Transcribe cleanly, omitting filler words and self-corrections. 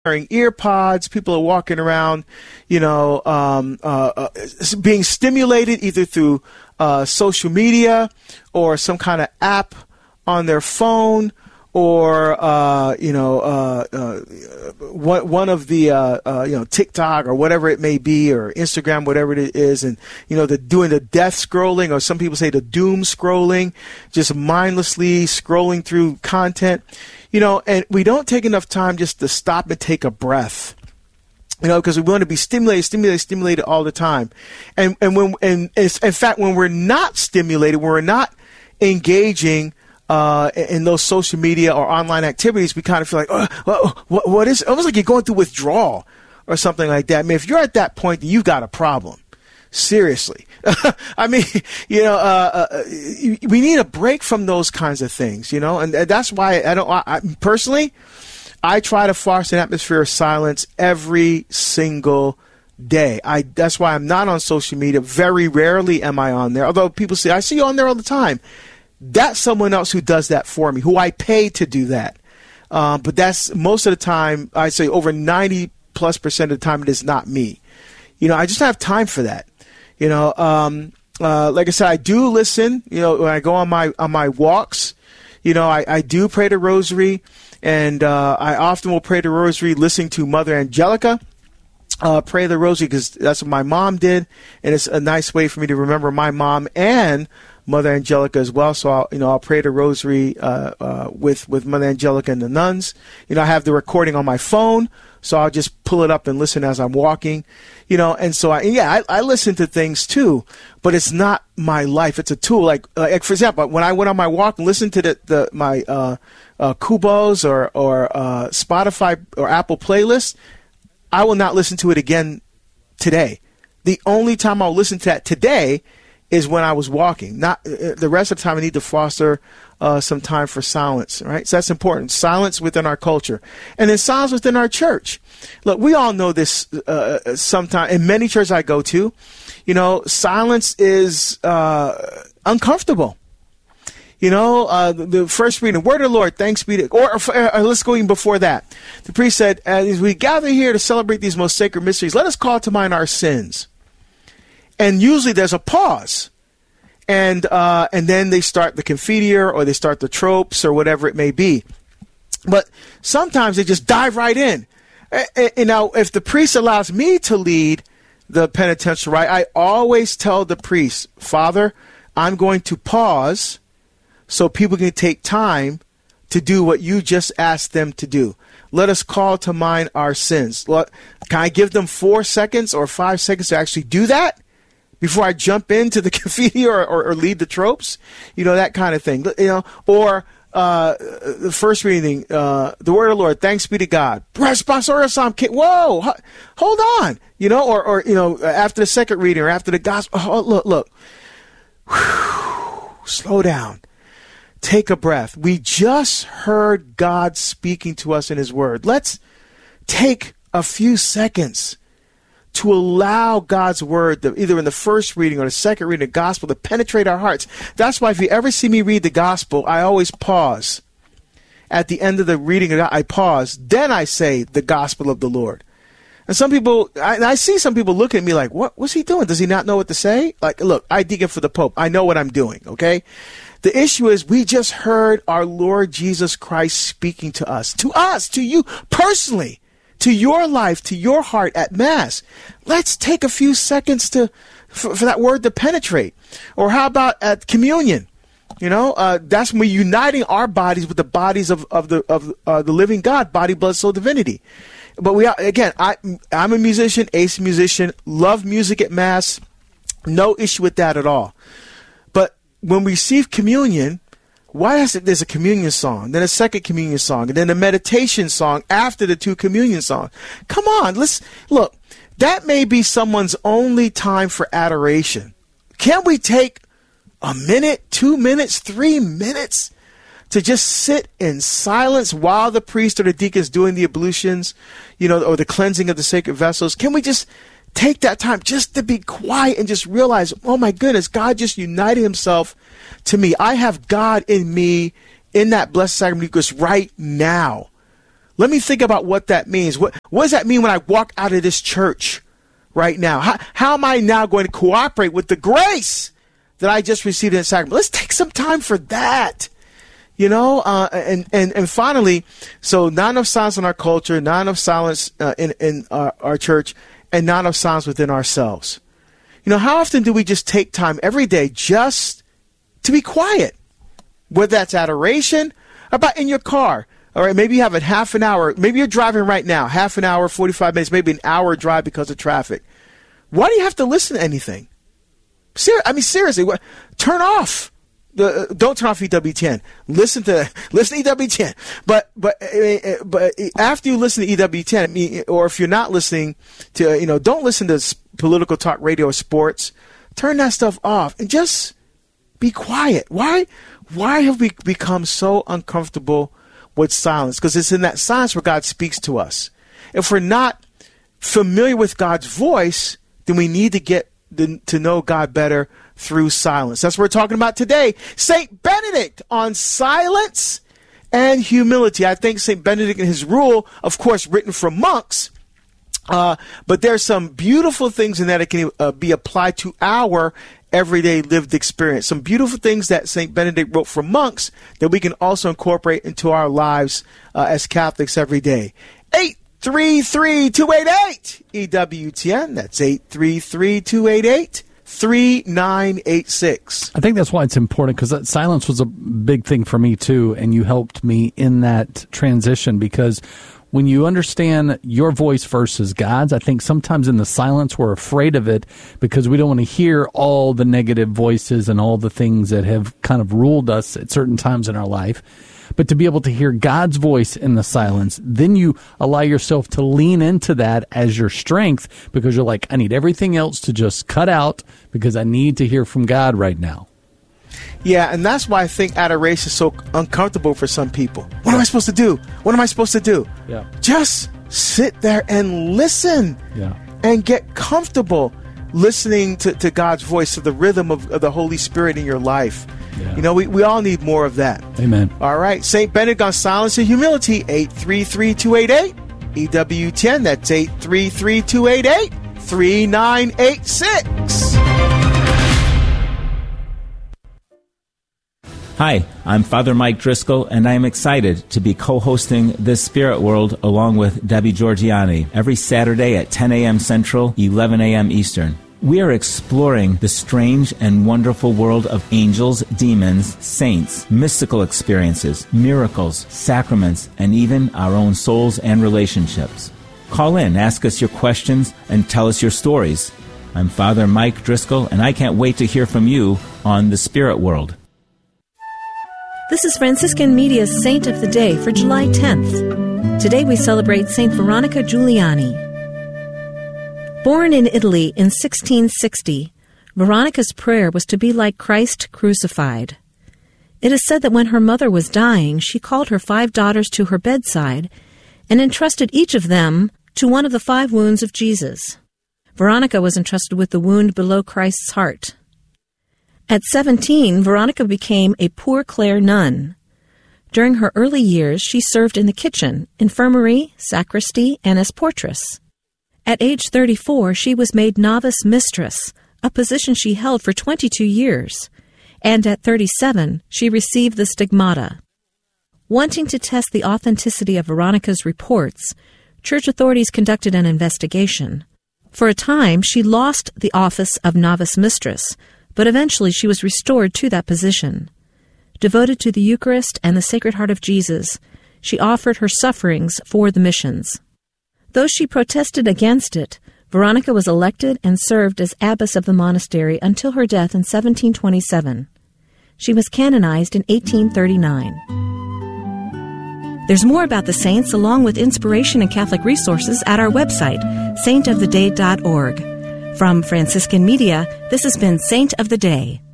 wearing ear pods. People are walking around, being stimulated either through social media or some kind of app on their phone, or one of the TikTok or whatever it may be, or Instagram, whatever it is, and doing the death scrolling, or some people say the doom scrolling, just mindlessly scrolling through content, and we don't take enough time just to stop and take a breath. Because we want to be stimulated all the time, and in fact, when we're not stimulated, when we're not engaging in those social media or online activities, we kind of feel like, what is it? Almost like you're going through withdrawal or something like that. I mean, if you're at that point, then you've got a problem. Seriously. I mean, we need a break from those kinds of things, and that's why I personally, I try to foster an atmosphere of silence every single day. That's why I'm not on social media. Very rarely am I on there. Although people say, I see you on there all the time. That's someone else who does that for me, who I pay to do that. But that's most of the time, I say over 90+% of the time, it is not me. I just don't have time for that. Like I said, I do listen, when I go on my walks, I do pray the rosary, and I often will pray the rosary listening to Mother Angelica. Pray the rosary because that's what my mom did, and it's a nice way for me to remember my mom and Mother Angelica as well. So I'll pray the rosary with Mother Angelica and the nuns. I have the recording on my phone, so I'll just pull it up and listen as I'm walking. And so I listen to things too, but it's not my life. It's a tool. Like for example, when I went on my walk and listened to my Kubos or Spotify or Apple playlist, I will not listen to it again today. The only time I'll listen to that today is when I was walking. Not the rest of the time. I need to foster some time for silence. Right, so that's important. Silence within our culture, and then silence within our church. Look, we all know this. Sometimes in many churches I go to, silence is uncomfortable. The first reading, word of the Lord, thanks be to, or let's go even before that. The priest said, as we gather here to celebrate these most sacred mysteries, let us call to mind our sins. And usually there's a pause. And then they start the Confiteor, or they start the tropes, or whatever it may be. But sometimes they just dive right in. And now, if the priest allows me to lead the penitential rite, I always tell the priest, Father, I'm going to pause so people can take time to do what you just asked them to do. Let us call to mind our sins. Can I give them 4 seconds or 5 seconds to actually do that before I jump into the Confiteor or lead the tropes? That kind of thing. Or the first reading, the word of the Lord, thanks be to God. Whoa, hold on. Or after the second reading or after the gospel. Look. Whew, slow down. Take a breath. We just heard God speaking to us in his word. Let's take a few seconds to allow God's word, either in the first reading or the second reading of the gospel, to penetrate our hearts. That's why if you ever see me read the gospel, I always pause. At the end of the reading, I pause. Then I say the gospel of the Lord. And some people, I see some people looking at me like, what's he doing? Does he not know what to say? Like, look, I deacon for the Pope. I know what I'm doing, okay? The issue is we just heard our Lord Jesus Christ speaking to us, to you personally, to your life, to your heart at Mass. Let's take a few seconds for that word to penetrate. Or how about at communion? That's when we're uniting our bodies with the bodies of the living God, body, blood, soul, divinity. But I'm a musician, Ace musician, love music at Mass, no issue with that at all. But when we receive communion, why is it there's a communion song, then a second communion song, and then a meditation song after the 2 communion songs? Come on, look, that may be someone's only time for adoration. Can't we take a minute, 2 minutes, 3 minutes to just sit in silence while the priest or the deacon is doing the ablutions, or the cleansing of the sacred vessels? Can we just take that time just to be quiet and just realize, oh my goodness, God just united himself to me. I have God in me in that blessed sacrament Eucharist right now. Let me think about what that means. What does that mean when I walk out of this church right now? How am I now going to cooperate with the grace that I just received in the sacrament? Let's take some time for that. And finally, so not enough silence in our culture, not enough silence in our church, and not enough silence within ourselves. How often do we just take time every day just to be quiet? Whether that's adoration, about in your car. All right, maybe you have a half an hour. Maybe you're driving right now, half an hour, 45 minutes, maybe an hour drive because of traffic. Why do you have to listen to anything? Seriously, turn off. Don't turn off EWTN. Listen to EWTN. But after you listen to EWTN, or if you're not listening to, don't listen to political talk radio or sports. Turn that stuff off and just be quiet. Why have we become so uncomfortable with silence? Because it's in that silence where God speaks to us. If we're not familiar with God's voice, then we need to get to know God better through silence. That's what we're talking about today. St. Benedict on silence and humility. I think St. Benedict and his rule, of course, written for monks, but there's some beautiful things in that it can be applied to our everyday lived experience. Some beautiful things that St. Benedict wrote for monks that we can also incorporate into our lives as Catholics every day. 833-288 EWTN. That's 833-288-3986. I think that's why it's important, because silence was a big thing for me too, and you helped me in that transition, because when you understand your voice versus God's, I think sometimes in the silence we're afraid of it because we don't want to hear all the negative voices and all the things that have kind of ruled us at certain times in our life. But to be able to hear God's voice in the silence, then you allow yourself to lean into that as your strength, because you're like, I need everything else to just cut out because I need to hear from God right now. Yeah, and that's why I think adoration is so uncomfortable for some people. What am I supposed to do? What am I supposed to do? Yeah. Just sit there and listen. Yeah. And get comfortable listening to God's voice, to the rhythm of the Holy Spirit in your life. Yeah. We all need more of that. Amen. All right. St. Benedict on silence and humility, 833-288 EWTN. That's 833-288-3986. Hi, I'm Father Mike Driscoll, and I am excited to be co-hosting This Spirit World along with Debbie Georgiani every Saturday at 10 a.m. Central, 11 a.m. Eastern. We are exploring the strange and wonderful world of angels, demons, saints, mystical experiences, miracles, sacraments, and even our own souls and relationships. Call in, ask us your questions, and tell us your stories. I'm Father Mike Driscoll, and I can't wait to hear from you on The Spirit World. This is Franciscan Media's Saint of the Day for July 10th. Today we celebrate Saint Veronica Giuliani. Born in Italy in 1660, Veronica's prayer was to be like Christ crucified. It is said that when her mother was dying, she called her 5 daughters to her bedside and entrusted each of them to one of the 5 wounds of Jesus. Veronica was entrusted with the wound below Christ's heart. At 17, Veronica became a Poor Clare nun. During her early years, she served in the kitchen, infirmary, sacristy, and as portress. At age 34, she was made novice mistress, a position she held for 22 years. And at 37, she received the stigmata. Wanting to test the authenticity of Veronica's reports, church authorities conducted an investigation. For a time, she lost the office of novice mistress, but eventually she was restored to that position. Devoted to the Eucharist and the Sacred Heart of Jesus, she offered her sufferings for the missions. Though she protested against it, Veronica was elected and served as abbess of the monastery until her death in 1727. She was canonized in 1839. There's more about the saints along with inspiration and Catholic resources at our website, saintoftheday.org. From Franciscan Media, this has been Saint of the Day.